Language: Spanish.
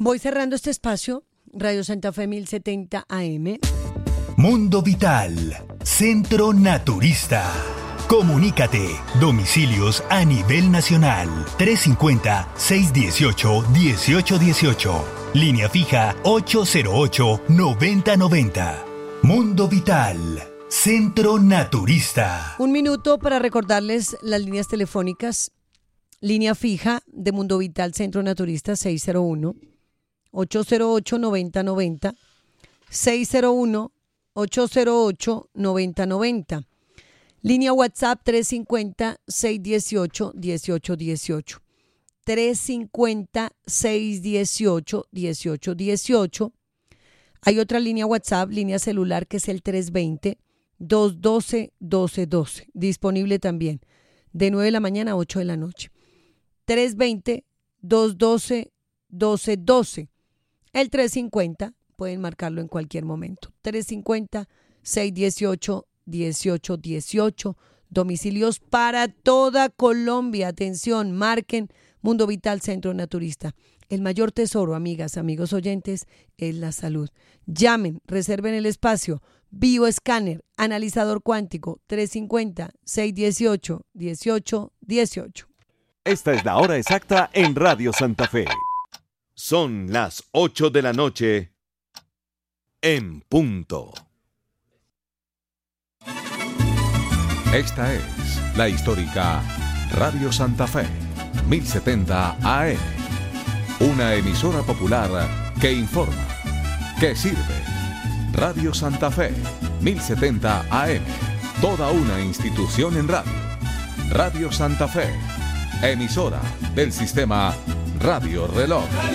Voy cerrando este espacio, Radio Santa Fe 1070 AM. Mundo Vital, Centro Naturista. Comunícate, domicilios a nivel nacional, 350-618-1818. Línea fija 808-9090. Mundo Vital, Centro Naturista. Un minuto para recordarles las líneas telefónicas. Línea fija de Mundo Vital Centro Naturista 601-808-9090. 601-808-9090. Línea WhatsApp 350-618-1818. 350-618-1818. Hay otra línea WhatsApp, línea celular, que es el 320-212-1212. Disponible también de 9 de la mañana a 8 de la noche. 320-212-1212. El 350, pueden marcarlo en cualquier momento. 350-618-1818. Domicilios para toda Colombia. Atención, marquen Mundo Vital Centro Naturista. El mayor tesoro, amigas, amigos oyentes, es la salud. Llamen, reserven el espacio. Bioescáner, analizador cuántico, 350-618-1818. Esta es la hora exacta en Radio Santa Fe. Son las 8 de la noche en punto. Esta es la histórica Radio Santa Fe 1070 AM. Una emisora popular que informa, que sirve. Radio Santa Fe 1070 AM. Toda una institución en radio. Radio Santa Fe, emisora del sistema Radio Reloj.